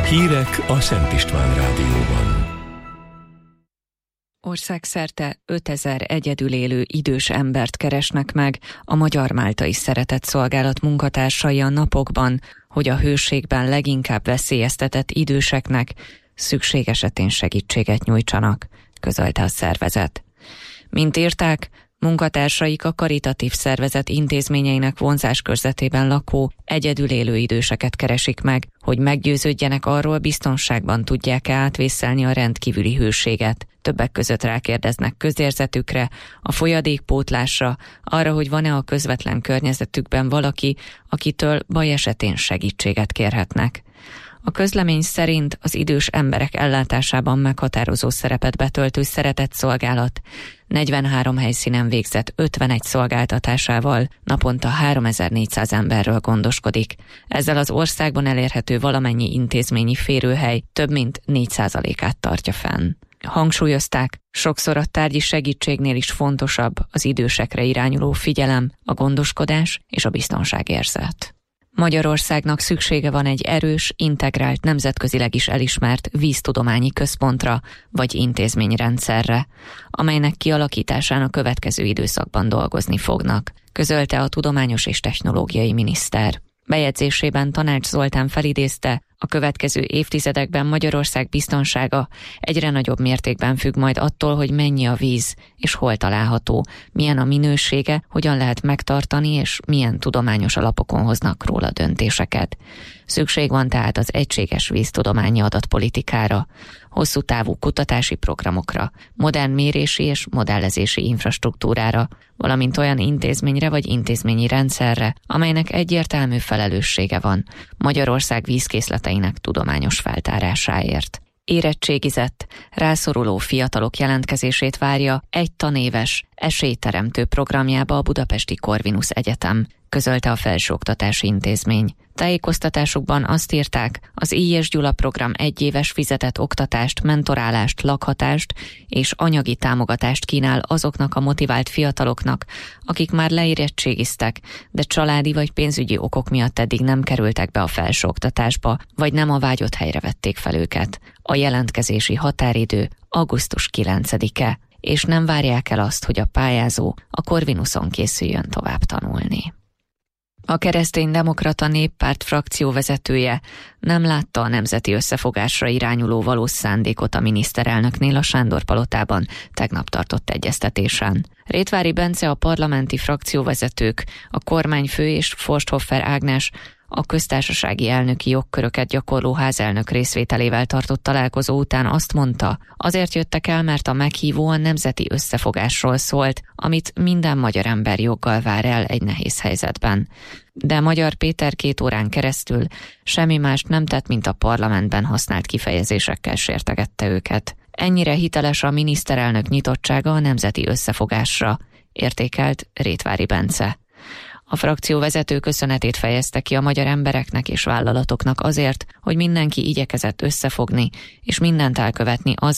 Hírek a Szent István Rádióban. Országszerte 5000 egyedül élő idős embert keresnek meg a Magyar-Máltai Szeretetszolgálat munkatársai a napokban, hogy a hőségben leginkább veszélyeztetett időseknek szükség esetén segítséget nyújtsanak, közölte a szervezet. Mint írták, munkatársaik a karitatív szervezet intézményeinek vonzáskörzetében lakó, egyedül élő időseket keresik meg, hogy meggyőződjenek arról, biztonságban tudják-e átvészelni a rendkívüli hőséget. Többek között rákérdeznek közérzetükre, a folyadékpótlásra, arra, hogy van-e a közvetlen környezetükben valaki, akitől baj esetén segítséget kérhetnek. A közlemény szerint az idős emberek ellátásában meghatározó szerepet betöltő Szeretetszolgálat 43 helyszínen végzett 51 szolgáltatásával naponta 3400 emberről gondoskodik. Ezzel az országban elérhető valamennyi intézményi férőhely több mint 4%-át tartja fenn. Hangsúlyozták, sokszor a tárgyi segítségnél is fontosabb az idősekre irányuló figyelem, a gondoskodás és a biztonságérzet. Magyarországnak szüksége van egy erős, integrált, nemzetközileg is elismert víztudományi központra vagy intézményrendszerre, amelynek kialakításán a következő időszakban dolgozni fognak, közölte a tudományos és technológiai miniszter. Bejegyzésében Tanács Zoltán felidézte, a következő évtizedekben Magyarország biztonsága egyre nagyobb mértékben függ majd attól, hogy mennyi a víz és hol található, milyen a minősége, hogyan lehet megtartani és milyen tudományos alapokon hoznak róla döntéseket. Szükség van tehát az egységes víztudományi adatpolitikára, hosszú távú kutatási programokra, modern mérési és modellezési infrastruktúrára, valamint olyan intézményre vagy intézményi rendszerre, amelynek egyértelmű felelőssége van Magyarország vízkészleteinek tudományos feltárásáért. Érettségizett, rászoruló fiatalok jelentkezését várja egy tanéves, esélyteremtő programjába a Budapesti Corvinus Egyetem, közölte a Felsőoktatási Intézmény. Tájékoztatásukban azt írták, az I. Gyula program egyéves fizetett oktatást, mentorálást, lakhatást és anyagi támogatást kínál azoknak a motivált fiataloknak, akik már leérettségiztek, de családi vagy pénzügyi okok miatt eddig nem kerültek be a felsőoktatásba, vagy nem a vágyott helyre vették fel őket. A jelentkezési határidő augusztus 9-e, és nem várják el azt, hogy a pályázó a Corvinuson készüljön tovább tanulni. A Kereszténydemokrata Néppárt frakcióvezetője nem látta a nemzeti összefogásra irányuló valós szándékot a miniszterelnöknél a Sándor-palotában tegnap tartott egyeztetésen. Rétvári Bence, a parlamenti frakcióvezetők, a kormányfő és Forsthoffer Ágnes a köztársasági elnöki jogköröket gyakorló házelnök részvételével tartott találkozó után azt mondta, azért jöttek el, mert a meghívó a nemzeti összefogásról szólt, amit minden magyar ember joggal vár el egy nehéz helyzetben. De Magyar Péter 2 órán keresztül semmi mást nem tett, mint a parlamentben használt kifejezésekkel sértegette őket. Ennyire hiteles a miniszterelnök nyitottsága a nemzeti összefogásra, értékelt Rétvári Bence. A frakcióvezető köszönetét fejezte ki a magyar embereknek és vállalatoknak azért, hogy mindenki igyekezett összefogni és mindent elkövetni